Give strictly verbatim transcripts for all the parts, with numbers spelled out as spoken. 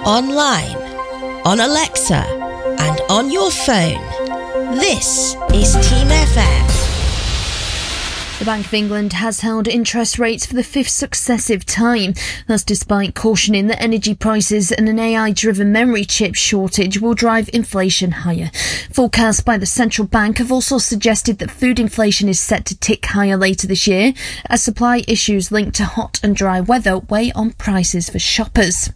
online, on Alexa, and on your phone. This is Team F M. The Bank of England has held interest rates for the fifth successive time. That's despite cautioning that energy prices and an A I-driven memory chip shortage will drive inflation higher. Forecasts by the central bank have also suggested that food inflation is set to tick higher later this year as supply issues linked to hot and dry weather weigh on prices for shoppers.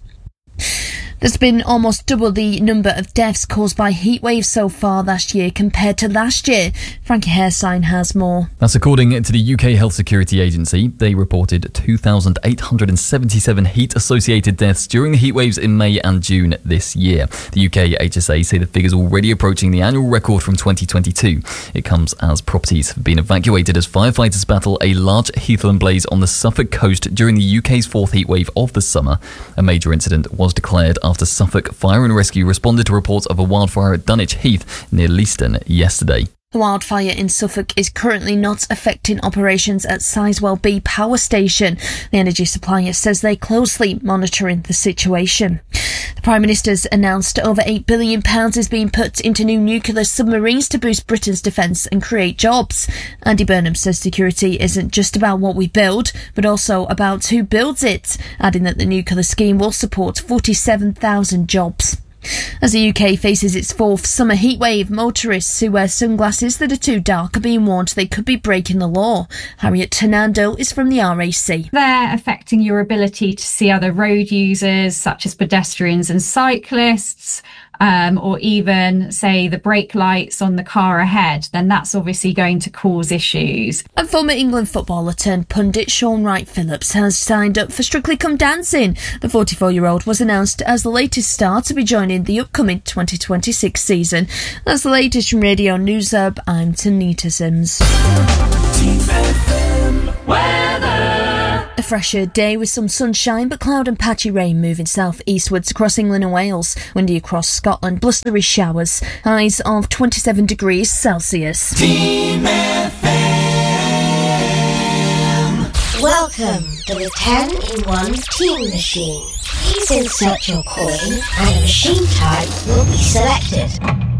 There's been almost double the number of deaths caused by heatwaves so far this year compared to last year. Frankie Hairsign has more. That's according to the U K Health Security Agency. They reported two thousand eight hundred seventy-seven heat-associated deaths during the heatwaves in May and June this year. The U K H S A say the figure's already approaching the annual record from twenty twenty-two. It comes as properties have been evacuated as firefighters battle a large heathland blaze on the Suffolk coast during the U K's fourth heatwave of the summer. A major incident was declared after After Suffolk Fire and Rescue responded to reports of a wildfire at Dunwich Heath near Leiston yesterday. The wildfire in Suffolk is currently not affecting operations at Sizewell B Power Station. The energy supplier says they're closely monitoring the situation. The Prime Minister's announced over eight billion pounds is being put into new nuclear submarines to boost Britain's defence and create jobs. Andy Burnham says security isn't just about what we build, but also about who builds it, adding that the nuclear scheme will support forty-seven thousand jobs. As the U K faces its fourth summer heatwave, motorists who wear sunglasses that are too dark are being warned they could be breaking the law. Harriet Ternando is from the R A C. They're affecting your ability to see other road users, such as pedestrians and cyclists, um, or even, say, the brake lights on the car ahead. Then that's obviously going to cause issues. And former England footballer turned pundit Sean Wright-Phillips has signed up for Strictly Come Dancing. The forty-four-year-old was announced as the latest star to be joining the upcoming twenty twenty-six season. That's the latest from Radio News Hub. I'm Tanita Sims. Team F M weather. A fresher day with some sunshine but cloud and patchy rain moving south-eastwards across England and Wales. Windy across Scotland, blustery showers. Highs of twenty-seven degrees Celsius. Team F M. Welcome to the ten in one Team Machine. Please insert your coin and a machine type will be selected.